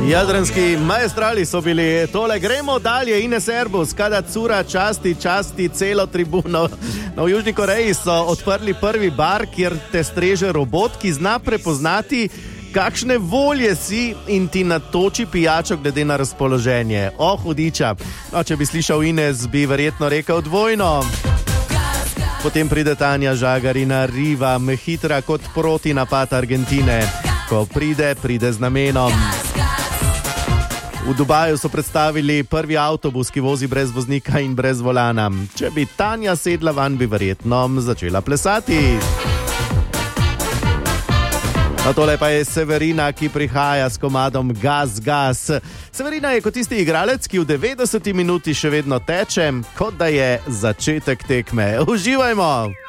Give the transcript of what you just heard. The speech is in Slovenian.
Jadranski maestrali so bili, tole gremo dalje, Ines Erbus, kada cura časti celo tribuno. V Južni Koreji so odprli prvi bar, kjer te streže robot, ki zna prepoznati, kakšne volje si in ti natoči pijačo glede na razpoloženje. Hudiča. No, če bi slišal Ines, bi verjetno rekel dvojno. Potem pride Tanja Žagarina, Riva, hitra kot protinapad Argentine. Ko pride z namenom. V Dubaju so predstavili prvi avtobus, ki vozi brez voznika in brez volana. Če bi Tanja sedla van, bi verjetno začela plesati. No, tole pa je Severina, ki prihaja s komadom Gas, gas. Severina je kot tisti igralec, ki v 90 minuti še vedno teče, kot da je začetek tekme. Uživajmo!